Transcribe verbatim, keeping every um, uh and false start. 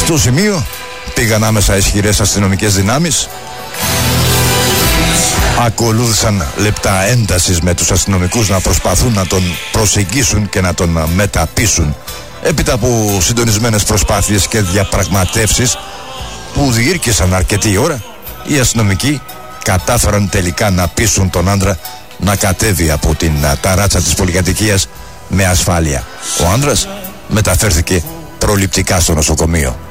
Στο σημείο πήγαν άμεσα ισχυρές αστυνομικές δυνάμεις. Ακολούθησαν λεπτά έντασης με τους αστυνομικούς να προσπαθούν να τον προσεγγίσουν και να τον μεταπείσουν. Έπειτα από συντονισμένες προσπάθειες και διαπραγματεύσεις που διήρκησαν αρκετή ώρα, οι αστυνομικοί κατάφεραν τελικά να πείσουν τον άντρα να κατέβει από την ταράτσα της πολυκατοικίας με ασφάλεια. Ο άντρας μεταφέρθηκε προληπτικά στο νοσοκομείο.